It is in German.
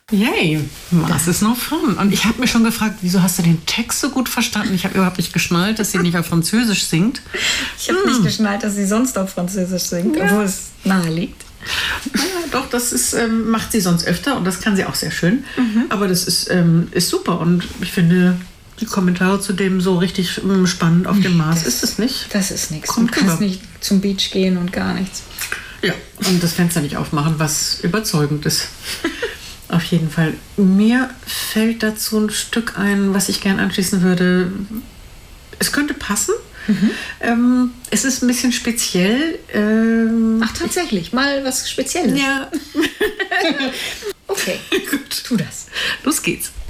Yay, Mars ist noch fun. Und ich habe mich schon gefragt, wieso hast du den Text so gut verstanden? Ich habe überhaupt nicht geschnallt, dass sie nicht auf Französisch singt. Ich habe nicht geschnallt, dass sie sonst auf Französisch singt, obwohl es nahe liegt. Ja, doch, das ist, macht sie sonst öfter und das kann sie auch sehr schön. Aber das ist super und ich finde die Kommentare zu dem so richtig spannend auf dem Mars. Ist es nicht? Das ist nichts. Du Kommt kannst rüber. nicht zum Beach gehen und gar nichts. Ja, und das Fenster nicht aufmachen, was überzeugend ist. Auf jeden Fall. Mir fällt dazu ein Stück ein, was ich gern anschließen würde. Es könnte passen. Es ist ein bisschen speziell. Ach, tatsächlich, mal was Spezielles. Ja. Okay, Gut. tu das. Los geht's.